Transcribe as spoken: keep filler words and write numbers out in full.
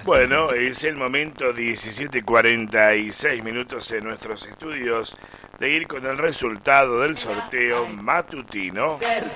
Bueno, es el momento, diecisiete cuarenta y seis minutos en nuestros estudios, de ir con el resultado del sorteo matutino